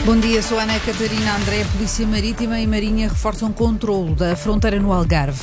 Bom dia, sou a Ana Catarina André. A Polícia Marítima e Marinha reforçam controlo da fronteira no Algarve.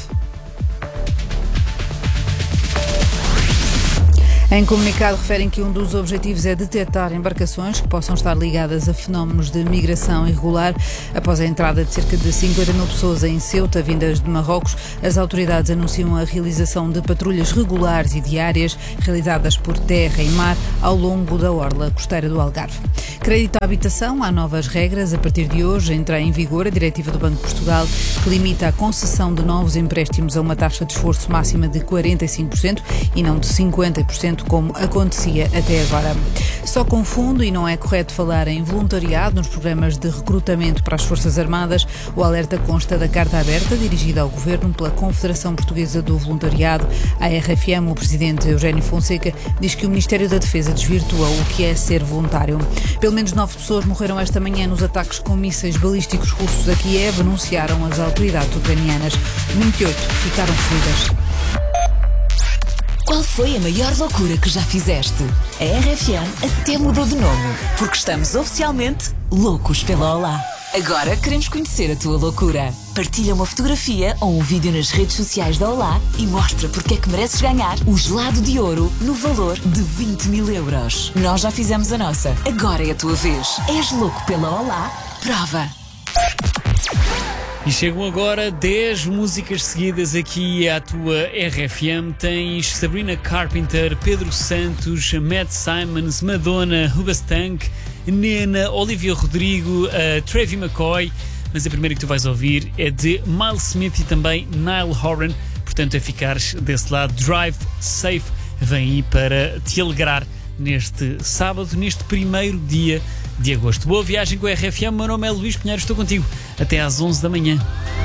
Em comunicado, referem que um dos objetivos é detectar embarcações que possam estar ligadas a fenómenos de migração irregular. Após a entrada de cerca de 50 mil pessoas em Ceuta, vindas de Marrocos, as autoridades anunciam a realização de patrulhas regulares e diárias, realizadas por terra e mar, ao longo da orla costeira do Algarve. Crédito à habitação, há novas regras. A partir de hoje entra em vigor a diretiva do Banco de Portugal, que limita a concessão de novos empréstimos a uma taxa de esforço máxima de 45% e não de 50%, como acontecia até agora. Só confundo e não é correto falar em voluntariado nos programas de recrutamento para as Forças Armadas. O alerta consta da carta aberta dirigida ao Governo pela Confederação Portuguesa do Voluntariado. A RFM, o presidente Eugénio Fonseca, diz que o Ministério da Defesa desvirtua o que é ser voluntário. Pelo menos 9 pessoas morreram esta manhã nos ataques com mísseis balísticos russos a Kiev, anunciaram as autoridades ucranianas. 28 ficaram feridas. Qual foi a maior loucura que já fizeste? A RFM até mudou de nome, porque estamos oficialmente loucos pela Olá. Agora queremos conhecer a tua loucura. Partilha uma fotografia ou um vídeo nas redes sociais da Olá e mostra porque é que mereces ganhar o gelado de ouro no valor de 20 mil euros. Nós já fizemos a nossa, agora é a tua vez. És louco pela Olá? Prova! E chegam agora 10 músicas seguidas aqui à tua RFM. Tens Sabrina Carpenter, Pedro Santos, Matt Simons, Madonna, Hoobastank, Nena, Olivia Rodrigo, Travie McCoy. Mas a primeira que tu vais ouvir é de Miles Smith e também Niall Horan. Portanto, a ficares desse lado, Drive Safe vem aí para te alegrar neste sábado, neste primeiro dia de agosto. Boa viagem com a RFM. Meu nome é Luís Pinheiro, estou contigo até às 11 da manhã.